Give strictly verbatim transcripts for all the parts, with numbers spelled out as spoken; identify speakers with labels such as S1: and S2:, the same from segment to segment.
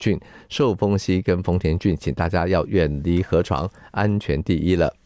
S1: 菌、寿丰烯跟丰田菌，请大家要远离河床，安全第一了。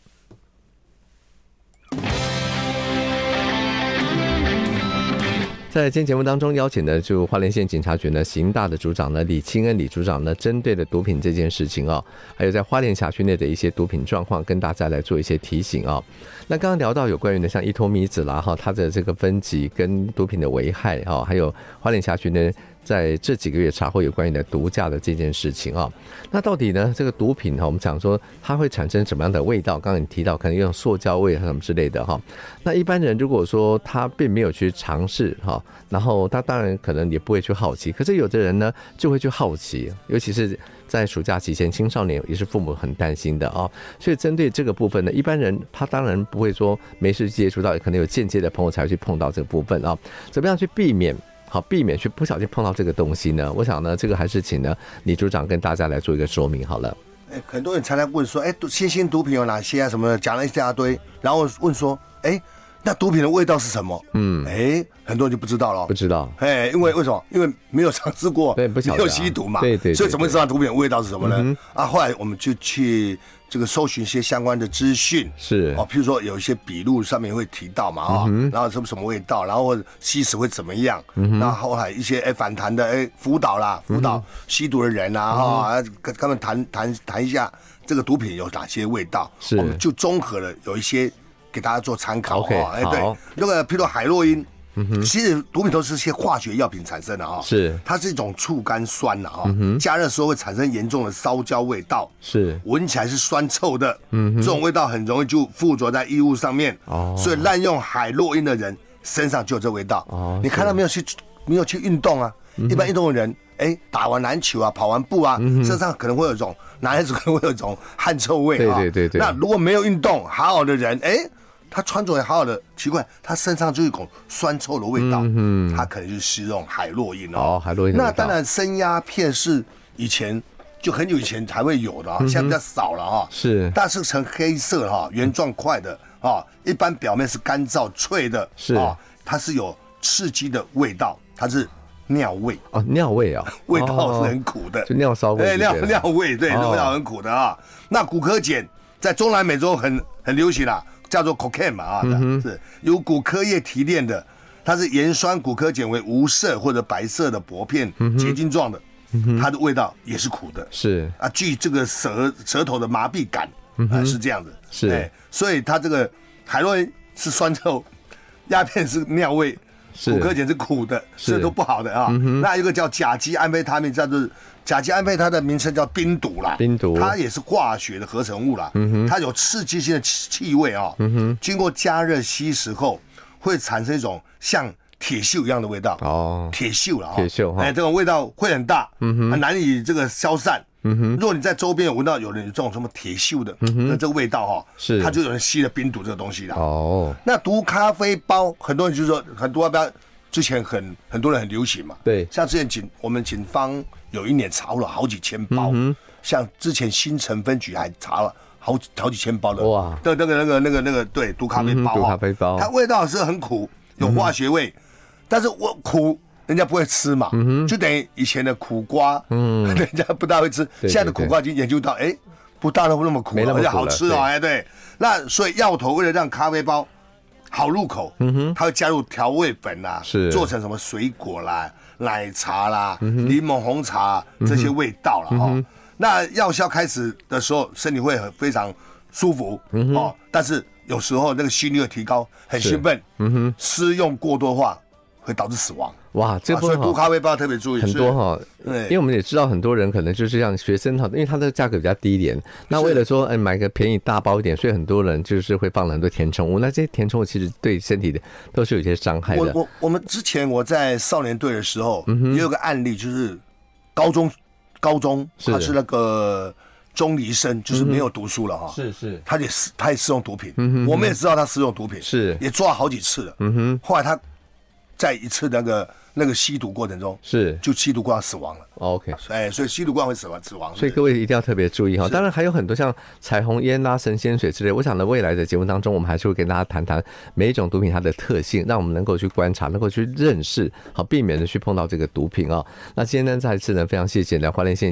S1: 在今天节目当中邀请的就花莲县警察局呢刑大的组长呢李清恩李组长呢，针对的毒品这件事情哦，还有在花莲辖区内的一些毒品状况，跟大家来做一些提醒哦。那刚刚聊到有关于呢像依托米子啦哈，它的这个分级跟毒品的危害哈，还有花莲辖区呢在这几个月查获有关于的毒驾的这件事情啊，那到底呢这个毒品哈，我们讲说它会产生什么样的味道？刚刚你提到可能用塑胶味什么之类的哈。那一般人如果说他并没有去尝试哈，然后他当然可能也不会去好奇，可是有的人呢就会去好奇，尤其是在暑假期间，青少年也是父母很担心的啊。所以针对这个部分呢，一般人他当然不会说没事接触到，可能有间接的朋友才会去碰到这个部分啊。怎么样去避免？好，避免去不小心碰到这个东西呢？我想呢，这个还是请呢李组长跟大家来做一个说明好了。
S2: 欸、很多人常常问说，哎、欸，新兴毒品有哪些啊？什么讲了一大堆，然后问说，哎、欸，那毒品的味道是什么？嗯，哎、欸，很多人就不知道了，
S1: 不知道，
S2: 哎、欸，因为为什么？因为没有尝试过，
S1: 对，不晓得、啊，
S2: 没有吸毒嘛，
S1: 对 对, 对, 对，
S2: 所以怎么知道毒品的味道是什么呢？
S1: 嗯、
S2: 啊，后来我们就去这个搜寻一些相关的资讯，
S1: 是
S2: 哦，譬如说有一些笔录上面会提到嘛，啊、哦嗯，然后什么什么味道，然后吸食会怎么样？嗯，然后后来一些哎、欸、反弹的哎、欸、辅导啦，辅导吸毒的人啊，哈、嗯，跟他们谈谈谈一下这个毒品有哪些味道，
S1: 是，
S2: 我们就综合了有一些给大家做参考。
S1: OK，
S2: 哎、欸，对，那个譬如海洛因。嗯、其实毒品都是些化学药品产生的啊，
S1: 是，
S2: 它是一种醋甘酸的啊，嗯、加热时候会产生严重的烧焦味道，
S1: 是，
S2: 闻起来是酸臭的，嗯，这种味道很容易就附着在衣物上面，哦，所以滥用海洛因的人身上就有这味道。哦，你看到没有去没有去运动啊？嗯、一般运动的人，哎、欸，打完篮球啊，跑完步啊，嗯、身上可能会有一种男孩子可能会有一种汗臭味啊，
S1: 对对对对。
S2: 那如果没有运动，好好的人，哎、欸。他穿着也好好的，奇怪，他身上就有一股酸臭的味道，嗯，他可能就是吸用海洛因哦。
S1: 哦，海洛因。
S2: 那当然，生鸦片是以前就很久以前才会有的啊、哦，现在比较少了哈、哦。
S1: 是，
S2: 但是呈黑色哈、哦，圆状块的啊、哦，一般表面是干燥脆的，
S1: 是、
S2: 哦，它是有刺激的味道，它是尿味
S1: 哦，尿味啊，
S2: 味道是很苦的，
S1: 哦、就尿骚味，
S2: 哎，尿尿味，对，哦、味道很苦的啊。那古柯碱在中南美洲很很流行啦。叫做 cocaine 嘛啊，嗯、是由古柯叶提炼的，它是盐酸古柯碱为无色或者白色的薄片，嗯、结晶状的，嗯、它的味道也是苦的，
S1: 是
S2: 啊，具这个舌舌头的麻痹感，嗯呃、是这样子，
S1: 是、
S2: 哎，所以它这个海洛因是酸臭，鸦片是尿味，古柯碱是苦的，这都不好的啊。嗯、那有一个叫甲基安非他命，叫做甲基安非，它的名称叫冰毒啦，
S1: 冰毒，
S2: 它也是化学的合成物啦，嗯、它有刺激性的气味啊、哦，嗯、经过加热吸食后，会产生一种像铁锈一样的味道哦，铁锈了啊、哦，
S1: 铁锈哈，
S2: 哎，这种味道会很大，嗯、很难以这个消散。嗯、如果你在周边有闻到有人有这种什么铁锈的，嗯、的这个味道哈、哦，是，它就有人吸了冰毒这个东西了哦。那毒咖啡包，很多人就说很多要不要？之前很很多人很流行嘛，
S1: 对，
S2: 像之前警我们警方有一年查了好几千包，嗯、像之前新城分局还查了好好几千包的哇，的那个那个那个那个对毒咖啡包、啊，
S1: 毒咖啡包，
S2: 它味道是很苦，有化学味，嗯、但是我苦人家不会吃嘛，嗯、就等于以前的苦瓜，嗯，人家不大会吃，对对对，现在的苦瓜已经研究到，哎，不大都那么苦了，而且好吃哦，哎对，那所以药头为了让咖啡包好入口，嗯哼，它会加入调味粉啦，是做成什么水果啦、奶茶啦、柠、嗯、檬红茶这些味道啦。哈、嗯。那药效开始的时候，身体会很非常舒服、嗯、哦，但是有时候那个心率会提高，很兴奋，嗯哼，施用过多化会导致死亡。
S1: 哇，这部分、
S2: 啊、所以毒咖啡包特别注意
S1: 很多哈，对，因为我们也知道很多人可能就是像学生哈，因为它的价格比较低廉，那为了说哎买个便宜大包一点，所以很多人就是会放了很多填充物，那这些填充物其实对身体的都是有一些伤害的。
S2: 我我我们之前我在少年队的时候，嗯、也有个案例，就是高中高中他是那个中离生，就是没有读书了哈、嗯，
S1: 是是，
S2: 他也是他也使用毒品、嗯，我们也知道他使用毒品，
S1: 是也
S2: 抓好几次了，嗯哼，后来他在一次那个。那个吸毒过程中
S1: 是就
S2: 吸毒过程死亡了。
S1: OK，
S2: 哎，所以吸毒过程会死亡，死亡。
S1: 所以各位一定要特别注意哈。当然还有很多像彩虹烟啦、神仙水之类。我想呢，未来的节目当中，我们还是会跟大家谈谈每一种毒品它的特性，让我们能够去观察，能够去认识，好避免的去碰到这个毒品啊。那今天呢，再一次呢，非常谢谢呢花莲县